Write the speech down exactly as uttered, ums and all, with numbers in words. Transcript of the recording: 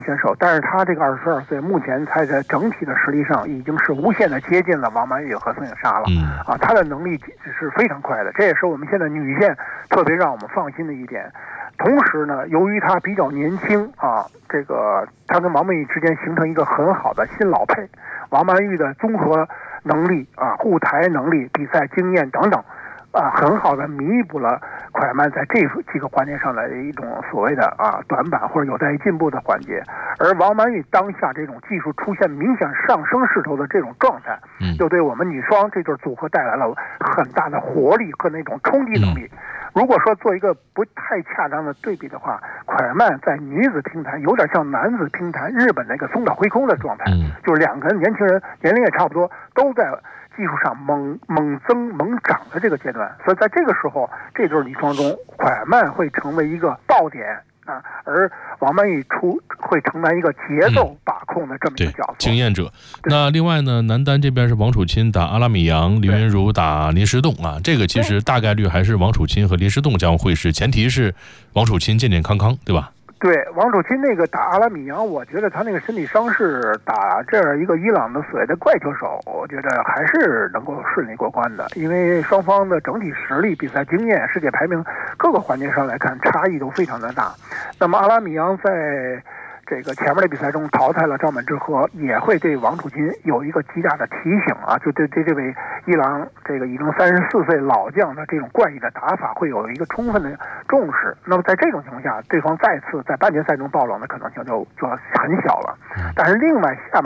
选手，但是他这个二十二岁，目前他在整体的实力上已经是无限的接近了王曼玉和孙颖莎了。 嗯啊，他的能力是非常快的，这也是我们现在女线特别让我们放心的一点。同时呢，由于他比较年轻啊，这个他跟王曼玉之间形成一个很好的新老配。王曼玉的综合能力啊、护台能力、比赛经验等等。啊，很好的弥补了蒯曼在这几个环节上的一种所谓的啊短板或者有待于进步的环节，而王曼玉当下这种技术出现明显上升势头的这种状态， 嗯， 就对我们女双这对组合带来了很大的活力和那种冲击能力。嗯，如果说做一个不太恰当的对比的话，蒯曼在女子乒坛有点像男子乒坛日本那个松岛辉空的状态， 嗯， 就是两个年轻人年龄也差不多，都在技术上猛猛增猛涨的这个阶段，所以在这个时候，这对女双中，蒯曼会成为一个爆点啊，而王曼玉出会承担一个节奏把控的这么一个角色， 嗯、经验者。那另外呢，男单这边是王楚钦打阿拉米扬，林昀儒打林诗栋啊，这个其实大概率还是王楚钦和林诗栋将会是，前提是王楚钦健健康康，对吧？ 对，王楚钦那个打阿拉米扬，我觉得他那个身体伤势打这样一个伊朗的所谓的怪球手，我觉得还是能够顺利过关的，因为双方的整体实力、比赛经验、世界排名各个环节上来看差异都非常的大。那么阿拉米扬在这个前面的比赛中淘汰了赵满之和，也会对王楚钦有一个极大的提醒啊，就对对这位伊朗这个已经三十四岁老将的这种怪异的打法会有一个充分的重视。那么在这种情况下，对方再次在半决赛中爆冷的可能性就就很小了。但是另外下面